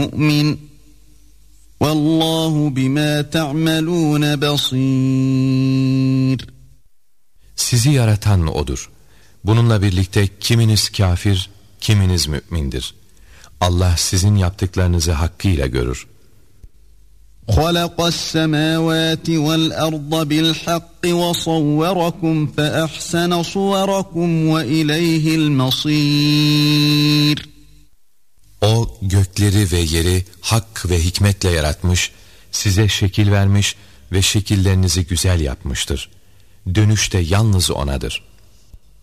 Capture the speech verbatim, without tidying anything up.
مُؤْمِنٌ وَاللّٰهُ بِمَا تَعْمَلُونَ بَصِيرٌ. Sizi yaratan O'dur. Bununla birlikte kiminiz kafir, kiminiz mümindir. Allah sizin yaptıklarınızı hakkıyla görür. خَلَقَ السَّمَاوَاتِ وَالْأَرْضَ بِالْحَقِّ وَصَوَّرَكُمْ فَأَحْسَنَ صُوَرَكُمْ وَإِلَيْهِ الْمَصِيرُ. O gökleri ve yeri hak ve hikmetle yaratmış, size şekil vermiş ve şekillerinizi güzel yapmıştır. Dönüş de yalnız O'nadır.